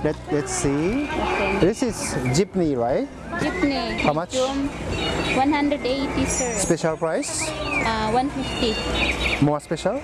let's see. Okay. This is jeepney, right? Jeepney. How much? 180, sir. Special price? 150. More special?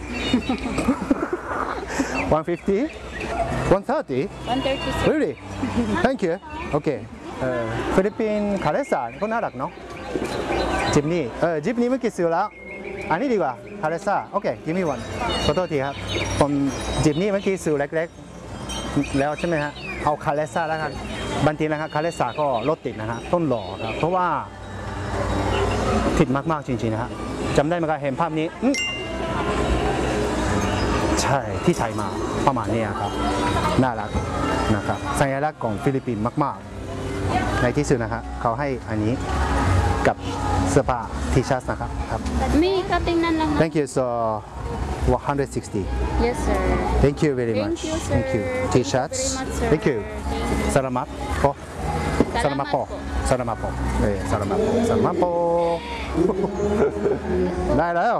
150? 130? 130, sir. Really? Thank you. Okay. ฟิลิปปินส์คาเลซ่าก็น่ารักเนาะจิปนี่จิปนี่เมื่อกี้ซื้อแล้วอันนี้ดีกว่าคาเลซ่าโอเค give me one ขอโทษทีครับผมจิปนี่เมื่อกี้ซื้อเล็กๆแล้วใช่ไหมฮะเอาคาเลซ่าแล้วกันบางทีนะครับคาเลซ่าก็รถติดนะฮะต้นหล่อครับเพราะว่าติดมากๆจริงๆนะฮะจำได้ไหมครับเห็นภาพนี้ใช่ที่ไทยมาประมาณนี้ครับน่ารักนะครับสัญลักษณ์ของฟิลิปปินส์มากๆในที่สุดนะฮะเขาให้อันนี้กับเสื้อผ้าทีชัสนะครับครับมีก็ติงนั้นแล้ว Thank you so 160 Yes, sir. Thank you very Thank much you, sir. Thank you Thank you T-shirts very much, sir. Thank you Thank you. Salamat po Salamat po Salamat po Salamat po Salamat po ได้แล้ว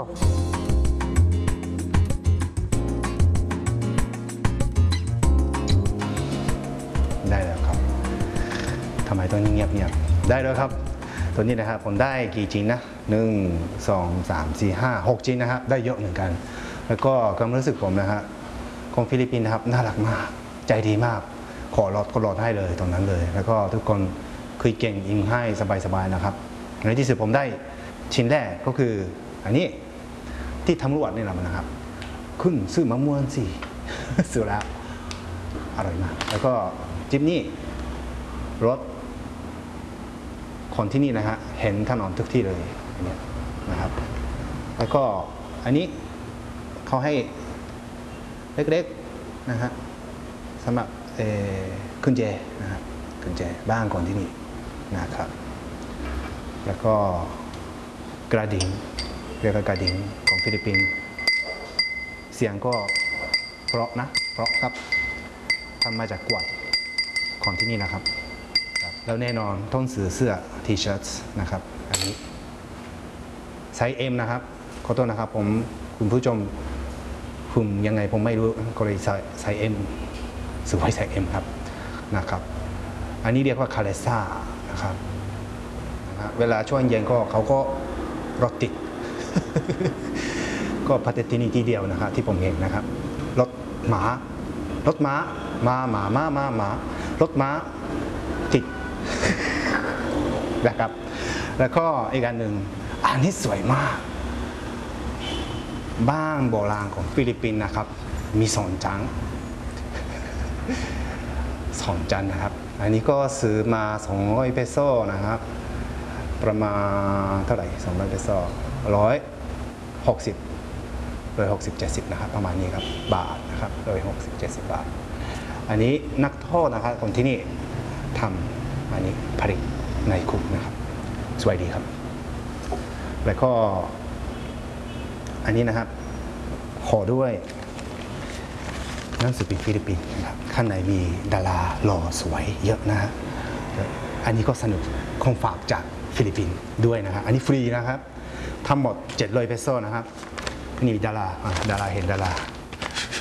ได้แล้วครับทำไมต้องเงียบๆได้แล้วครับตัวนี้นะครับผมได้กี่ชิ้นนะ1 2 3 4 5 6ชิ้นนะครับได้เยอะเหมือนกันแล้วก็ความรู้สึกผมนะฮะของฟิลิปปินส์นะครับน่ารักมากใจดีมากขอลดให้เลยตรงนั้นเลยแล้วก็ทุกคนคุยเก่งยิ้มให้สบายๆนะครับในที่สุดผมได้ชิ้นแรกก็คืออันนี้ที่ตำรวจนี่แหละนะครับคุณซื้อมะม่วงสิซื้อแล้วอร่อยมากแล้วก็จิ๊บนี่รถคนที่นี่นะฮะเห็นถนนทุกที่เลยอันนี้นะครับแล้วก็อันนี้เขาให้เล็กๆนะฮะสำหรับกุญแจนะฮะกุญแจบ้านคนที่นี่นะครับแล้วก็กระดิ่งเรียกว่ากระดิ่งของฟิลิปปินส์เสียงก็เพราะนะเพราะครับทำมาจากกวาดของที่นี่นะครับแล้วแน่นอนต้องซื้อเสื้อ T-shirts นะครับอันนี้ไซส์ M นะครับขอโทษนะครับคุณผู้ชมคุณยังไงผมไม่รู้ก็เลยไซส์ M ซื้อไว้ไซส์ M ครับนะครับอันนี้เรียกว่าคาเลซ่านะครับเวลาช่วงเย็นก็เขาก็รถติด ก็ประเทศที่นี่ที่เดียวนะครับที่ผมเห็นนะครับรถม้ารถม้ารถม้าติด นะครับแล้วก็อีกอันหนึ่งอันนี้สวยมากบ้านโบราณของฟิลิปปินส์นะครับมีสองจังนะครับอันนี้ก็ซื้อมา200 เปโซนะครับประมาณเท่าไหร่200 เปโซ160-70นะครับประมาณนี้ครับบาทนะครับ160-70 บาทอันนี้นักโทษนะครับคนที่นี่ทำอันนี้ผลิตในคุกนะครับสวยดีครับแล้วก็อันนี้นะครับขอด้วยหนังสือพิมพ์ฟิลิปปินส์นะครับข้างในมีดาราหล่อสวยเยอะนะฮะอันนี้ก็สนุกของฝากจากฟิลิปปินส์ด้วยนะครับอันนี้ฟรีนะครับทั้งหมด700 เปโซนะครับนี่ดาราเห็นดารา